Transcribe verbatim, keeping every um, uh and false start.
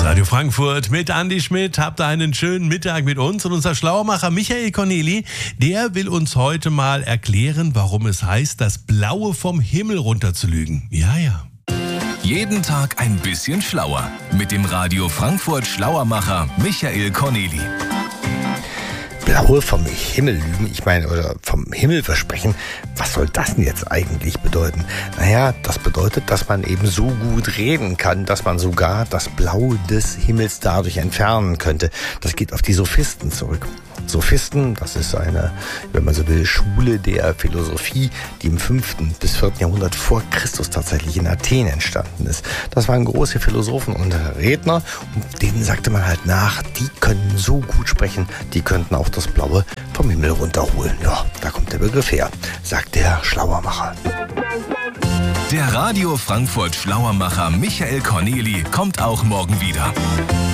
Radio Frankfurt mit Andi Schmidt. Habt einen schönen Mittag mit uns. Und unser Schlauermacher Michael Corneli, der will uns heute mal erklären, warum es heißt, das Blaue vom Himmel runterzulügen. Ja, ja. Jeden Tag ein bisschen schlauer. Mit dem Radio Frankfurt Schlauermacher Michael Corneli. Blaue vom Himmel lügen, ich meine, oder vom Himmel versprechen, was soll das denn jetzt eigentlich bedeuten? Naja, das bedeutet, dass man eben so gut reden kann, dass man sogar das Blau des Himmels dadurch entfernen könnte. Das geht auf die Sophisten zurück. Sophisten, das ist eine, wenn man so will, Schule der Philosophie, die im fünften bis vierten Jahrhundert vor Christus tatsächlich in Athen entstanden ist. Das waren große Philosophen und Redner und denen sagte man halt nach, die können so gut sprechen, die könnten auch das Blaue vom Himmel runterholen. Ja, da kommt der Begriff her, sagt der Schlauermacher. Der Radio Frankfurt Schlauermacher Michael Corneli kommt auch morgen wieder.